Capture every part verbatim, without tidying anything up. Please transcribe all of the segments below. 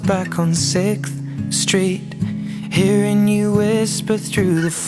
back on sixth Street, hearing you whisper through the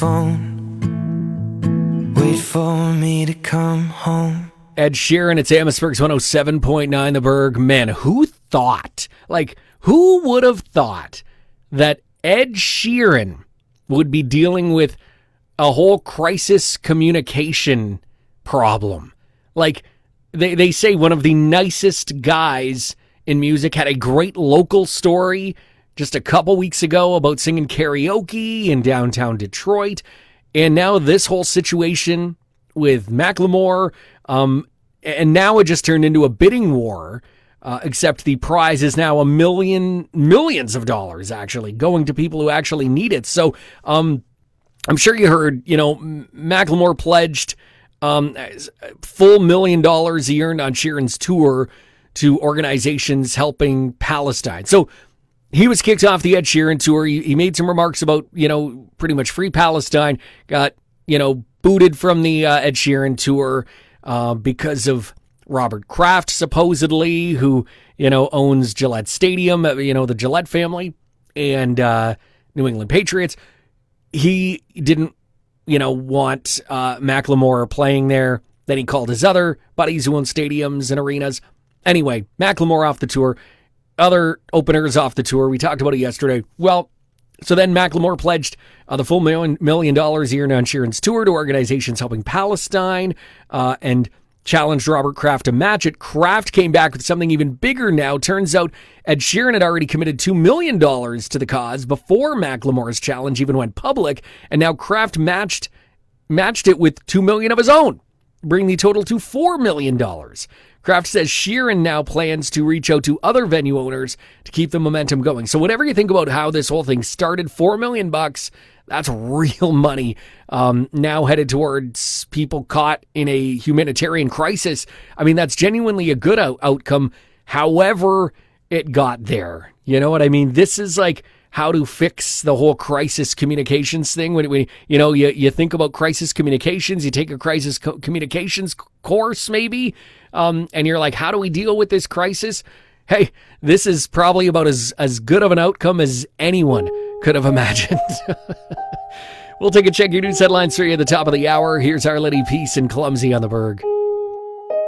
phone, wait for me to come home. Ed Sheeran, it's Amherstburg's one oh seven point nine The Berg. Man, who thought, like, who would have thought that Ed Sheeran would be dealing with a whole crisis communication problem? Like, they, they say one of the nicest guys in music had a great local story just a couple weeks ago about singing karaoke in downtown Detroit. And now this whole situation with Macklemore, um, and now it just turned into a bidding war, uh, except the prize is now a million, millions of dollars actually going to people who actually need it. So um, I'm sure you heard, you know, Macklemore pledged um, full million dollars he earned on Sheeran's tour to organizations helping Palestine. So he was kicked off the Ed Sheeran tour. He, he made some remarks about, you know, pretty much free Palestine, got, you know, booted from the uh, Ed Sheeran tour uh, because of Robert Kraft, supposedly, who, you know, owns Gillette Stadium, you know, the Gillette family, and uh, New England Patriots. He didn't, you know, want uh, Macklemore playing there. Then he called his other buddies who own stadiums and arenas. Anyway, Macklemore off the tour. Other openers off the tour. We talked about it yesterday. Well, so then Macklemore pledged uh, the full million, million dollars a year on Sheeran's tour to organizations helping Palestine uh, and challenged Robert Kraft to match it. Kraft came back with something even bigger now. Turns out Ed Sheeran had already committed two million dollars to the cause before Macklemore's challenge even went public, and now Kraft matched matched it with two million dollars of his own, bringing the total to four million dollars. Kraft says Sheeran now plans to reach out to other venue owners to keep the momentum going. So whatever you think about how this whole thing started, four million bucks, that's real money. Um, now headed towards people caught in a humanitarian crisis. I mean, that's genuinely a good out- outcome. However, it got there. You know what I mean? This is like how to fix the whole crisis communications thing. When, when you know, you, you think about crisis communications, you take a crisis co- communications course maybe, um, and you're like, how do we deal with this crisis? Hey, this is probably about as, as good of an outcome as anyone could have imagined. We'll take a check your news headlines for you at the top of the hour. Here's Our Lady Peace and Clumsy on the Berg.